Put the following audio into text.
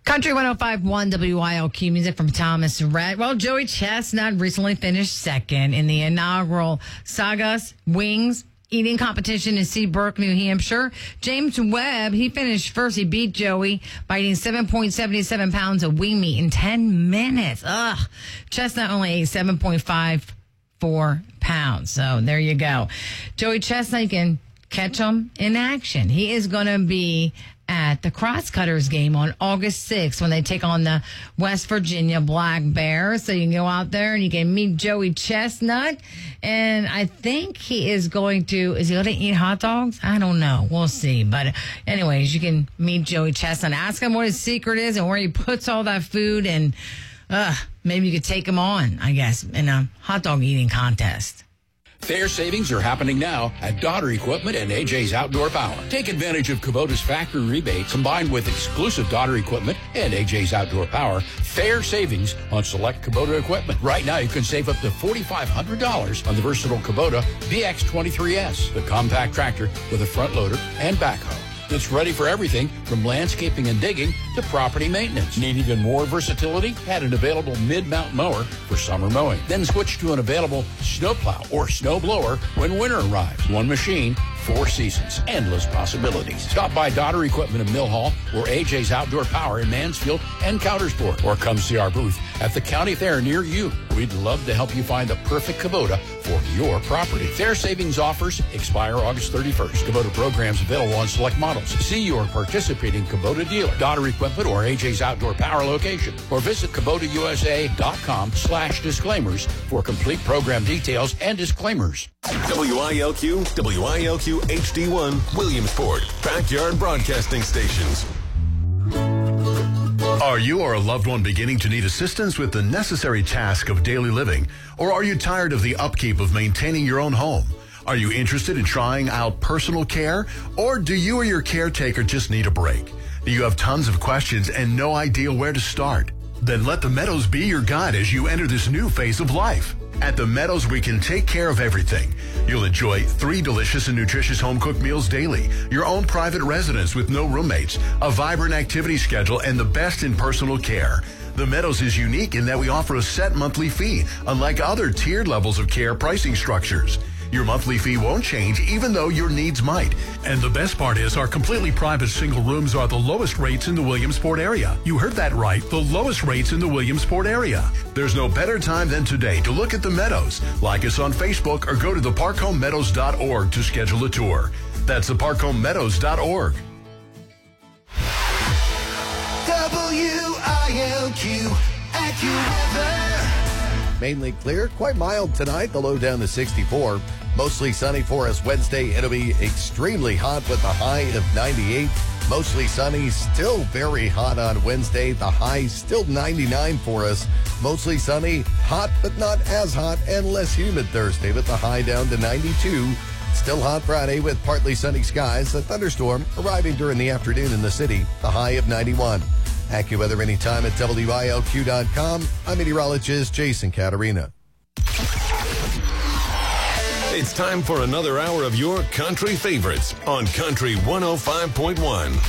Country 105.1 WILQ music from Thomas Rhett. Well, Joey Chestnut recently finished second in the inaugural Saugus Wings eating competition in Seabrook, New Hampshire. James Webb, he finished first. He beat Joey by eating 7.77 pounds of wing meat in 10 minutes. Ugh. Chestnut only ate 7.54 pounds. So there you go. Joey Chestnut, you can catch him in action. He is going to be at the Crosscutters game on August 6th when they take on the West Virginia Black Bears. So you can go out there and you can meet Joey Chestnut. And I think he is he going to eat hot dogs? I don't know. We'll see. But anyways, you can meet Joey Chestnut. Ask him what his secret is and where he puts all that food. And maybe you could take him on, I guess, in a hot dog eating contest. Fair savings are happening now at Daughter Equipment and AJ's Outdoor Power. Take advantage of Kubota's factory rebate combined with exclusive Daughter Equipment and AJ's Outdoor Power. Fair savings on select Kubota equipment. Right now, you can save up to $4,500 on the versatile Kubota VX23S, the compact tractor with a front loader and backhoe. It's ready for everything from landscaping and digging to property maintenance. Need even more versatility? Add an available mid-mount mower for summer mowing. Then switch to an available snowplow or snow blower when winter arrives. One machine, 4 seasons. Endless possibilities. Stop by Daughter Equipment in Mill Hall or AJ's Outdoor Power in Mansfield and Countersport. Or come see our booth at the county fair near you. We'd love to help you find the perfect Kubota for your property. Fair savings offers expire August 31st. Kubota programs available on select models. See your participating Kubota dealer, Daughter Equipment, or AJ's Outdoor Power location. Or visit KubotaUSA.com/disclaimers for complete program details and disclaimers. WILQ HD1, Williamsport, backyard broadcasting stations. Are you or a loved one beginning to need assistance with the necessary task of daily living? Or are you tired of the upkeep of maintaining your own home? Are you interested in trying out personal care? Or do you or your caretaker just need a break? Do you have tons of questions and no idea where to start? Then let the Meadows be your guide as you enter this new phase of life. At the Meadows, we can take care of everything. You'll enjoy 3 delicious and nutritious home-cooked meals daily, your own private residence with no roommates, a vibrant activity schedule, and the best in personal care. The Meadows is unique in that we offer a set monthly fee, unlike other tiered levels of care pricing structures. Your monthly fee won't change even though your needs might. And the best part is our completely private single rooms are the lowest rates in the Williamsport area. You heard that right, the lowest rates in the Williamsport area. There's no better time than today to look at the Meadows. Like us on Facebook or go to theparkhomemeadows.org to schedule a tour. That's theparkhomemeadows.org. WILQ AccuWeather. Mainly clear, quite mild tonight. The low down to 64. Mostly sunny for us Wednesday. It'll be extremely hot with a high of 98. Mostly sunny, still very hot on Wednesday. The high still 99 for us. Mostly sunny, hot but not as hot, and less humid Thursday with the high down to 92. Still hot Friday with partly sunny skies. A thunderstorm arriving during the afternoon in the city. The high of 91. AccuWeather anytime at WILQ.com. I'm meteorologist Jason Caterina. It's time for another hour of your country favorites on Country 105.1.